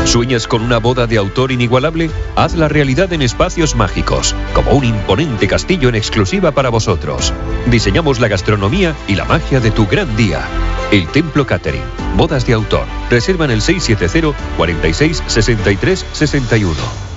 ¿Sueñas con una boda de autor inigualable? Hazla realidad en Espacios Mágicos, como un imponente castillo en exclusiva para vosotros. Diseñamos la gastronomía y la magia de tu gran día. El Templo Catering, bodas de autor. Reserva en el 670 46 63 61.